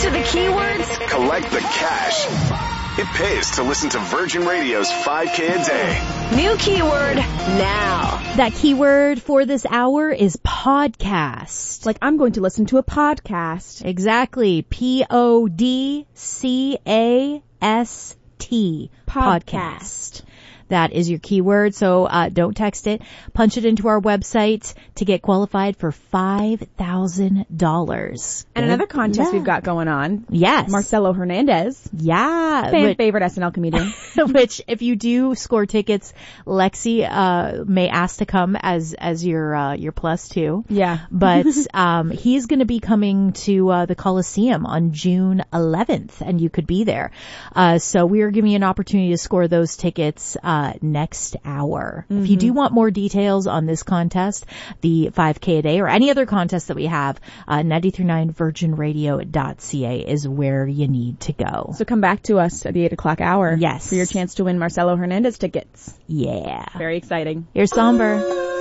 to the keywords, collect the cash. It pays to listen to Virgin Radio's 5K a day. new keyword now. That keyword for this hour is podcast. Like I'm going to listen to a podcast. Exactly. Podcast. Podcast. That is your keyword. So don't text it. Punch it into our website to get qualified for $5,000. And another contest we've got going on. Yes. Marcelo Hernandez. Yeah. Fan favorite SNL comedian. Which, if you do score tickets, Lexi may ask to come as your plus two. Yeah. But he's going to be coming to the Coliseum on June 11th, and you could be there. So we are giving you an opportunity to score those tickets next hour. If you do want more details on this contest, the 5K a day, or any other contest that we have, 939virginradio.ca is where you need to go. So come back to us at the 8 o'clock hour. Yes. For your chance to win Marcelo Hernandez tickets. Yeah. Very exciting. Here's Somber.